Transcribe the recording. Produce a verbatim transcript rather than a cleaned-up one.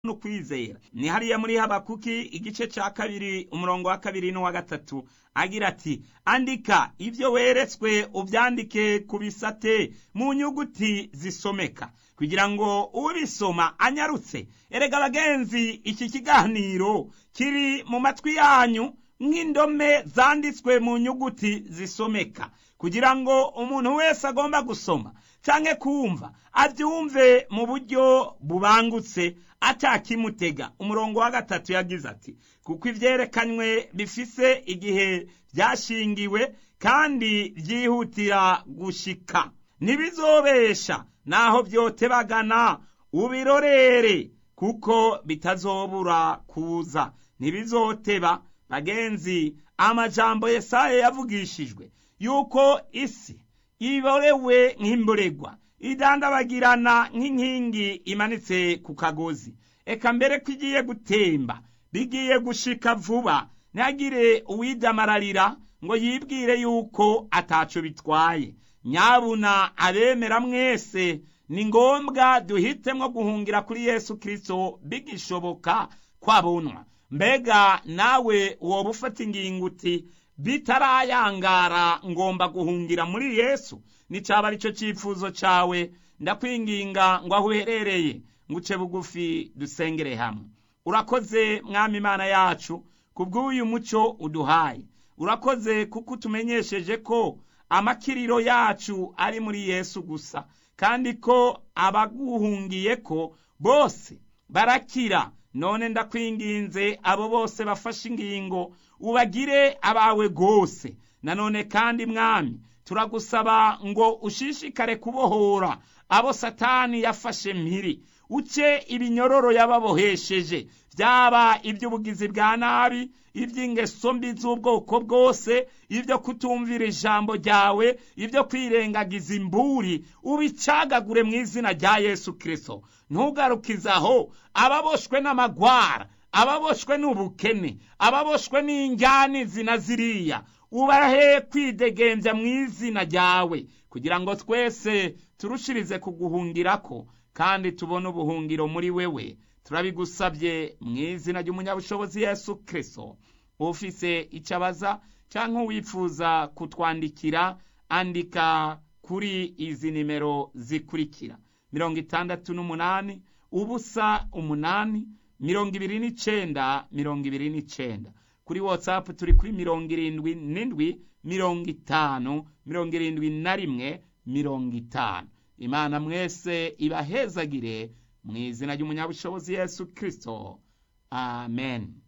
no kwizera. Ni hariya muri Habakuki igice ca kabiri umurongo wa kabiri no wa gatatu agira ati, andika ivyo weretswe uvyandike ku bisate mu nyuguti zisomeka, kugira ngo ubisoma anyarutse. Erega bagenzi, iki kiganiro kiri mu matwi yanyu nk'indome zanditswe mu nyuguti zisomeka, kugira ngo umuntu wese agomba gusoma canke kumva avyumve mu buryo bubangutse atakimutega. Umurongo wa gatatu yagize ati, kuko ivyerekanywe bifise igihe vyashingiwe kandi vyihutira gushika, ntibizobesha naho vyotebagana, ubirorere kuko bitazobura kuza, ntibizoteba. Bagenzi, amajambo Yesaya yavugishijwe yuko isi iborewe nk'imboregwa, idandabagirana nk'inkingi imanitse ku kagozi, eka mbere ko igiye gutemba, bigiye gushika vuba. Ntihagire uwidamararira ngo yibwire yuko ataco bitwaye. Nyabuna abemera mwese, ni ngombwa duhitemwo guhungira kuri Yesu Kristo bigishoboka kwabonwa. Mbega nawe woba ufata ingingo uti, bitarayangara ngomba guhungira muri Yesu? Ni caba arico cifuzo cawe, ndakwinginga ngo aho uherereye nguce bugufi dusengere hamwe. Urakoze Mwami Imana yacu kubw'uyu muco uduhaye. Urakoze kuko utumenyesheje ko amakiriro yacu ari muri Yesu gusa, kandi ko abaguhungiye ko bose barakira. None ndakwinginze abo bose bafashe ingingo ubagire abawe gose. Nanone kandi Mwami, turagusaba ngo ushishikare kubohora abo Satani yafashe mpiri, uce ibinyororo yababohesheje, vyaba ivy'ubugizi bwa nabi, ivy'ingeso mbi z'ubwoko bwose, ivyo kutumvira ijambo ryawe, ivyo kwirengagiza imburi, ubicagagure mu izina rya Yesu Kristo. Ntugarukizaho ababoshwe n'amagwara, ababoshwe n'ubukene, ababoshwe n'injyane zina ziriya, ubahe kwidegemvya mu izina ryawe, kugira ngo twese turushirize kuguhungirako kandi tubone ubuhungiro muri wewe. Turabigusabye mu izina ry'umunyabushobozi Yesu Kristo. Ufise icabaza canke wifuza kutwandikira, andika kuri izi nimero zikurikira: mirongo itandatu n'umunani ubusa umunani mirongo ibiri n'icenda mirongo ibiri n'icenda. Kuri WhatsApp turi kuri mirongo irindwi n'indwi mirongo itanu mirongo irindwi na rimwe mirongo itanu. Imana mwese ibahezagire mu izina ry'umunyabushobozi Yesu Kristo. Amen.